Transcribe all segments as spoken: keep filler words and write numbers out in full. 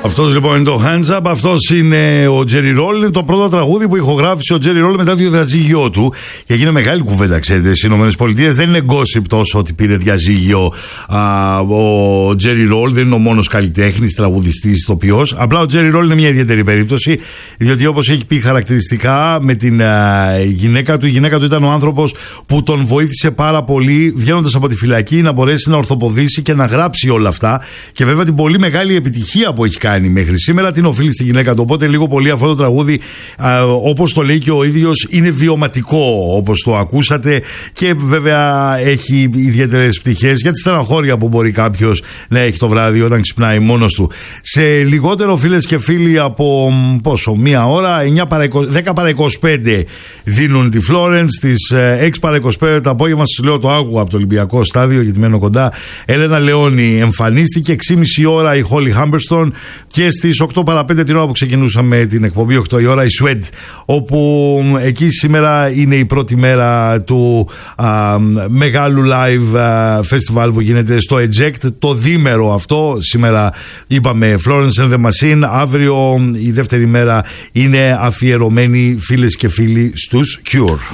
Αυτός λοιπόν είναι το Hands Up. Αυτός είναι ο Jerry Roll. Είναι το πρώτο τραγούδι που ηχογράφησε ο Jerry Roll μετά το διαζύγιο του. Και έγινε μεγάλη κουβέντα, ξέρετε, στις ΗΠΑ. Δεν είναι gossip τόσο ότι πήρε διαζύγιο α, ο Jerry Roll. Δεν είναι ο μόνος καλλιτέχνης, τραγουδιστής, ηθοποιός. Απλά ο Jerry Roll είναι μια ιδιαίτερη περίπτωση. Διότι όπως έχει πει χαρακτηριστικά με την α, γυναίκα του, η γυναίκα του ήταν ο άνθρωπος που τον βοήθησε πάρα πολύ βγαίνοντας από τη φυλακή να μπορέσει να ορθοποδήσει και να γράψει όλα αυτά. Και βέβαια την πολύ μεγάλη επιτυχία που έχει κάνει μέχρι σήμερα την οφείλει στη γυναίκα του. Οπότε λίγο πολύ αυτό το τραγούδι, όπως το λέει και ο ίδιος, είναι βιωματικό όπως το ακούσατε και βέβαια έχει ιδιαίτερες πτυχές για τη στεναχώρια που μπορεί κάποιος να έχει το βράδυ όταν ξυπνάει μόνος του. Σε λιγότερο, φίλες και φίλοι, από πόσο, μία ώρα, δέκα παρά είκοσι πέντε δίνουν τη Florence, στις έξι παρά είκοσι πέντε το απόγευμα, σας λέω, το άκουγα από το Ολυμπιακό Στάδιο γιατί μένω κοντά. Έλενα Λεόνη εμφανίστηκε, έξι και μισή ώρα η Holly Humberstone και στις οκτώ παρά πέντε την ώρα που ξεκινούσαμε την εκπομπή, οκτώ η ώρα, η Σουέντ, όπου εκεί σήμερα είναι η πρώτη μέρα του α, μεγάλου live α, festival που γίνεται στο Eject, το διήμερο αυτό. Σήμερα είπαμε Florence and the Machine, αύριο η δεύτερη μέρα είναι αφιερωμένη, φίλες και φίλοι, στους Cure.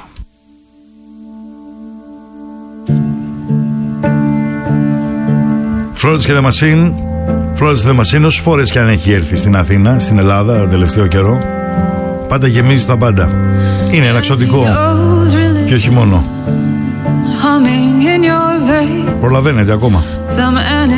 Florence και the Machine. Florence the Machine, όσες φορές και αν έχει έρθει στην Αθήνα, στην Ελλάδα, τον τελευταίο καιρό, πάντα γεμίζει τα πάντα. Είναι ένα εξωτικό και όχι μόνο. Προλαβαίνετε ακόμα.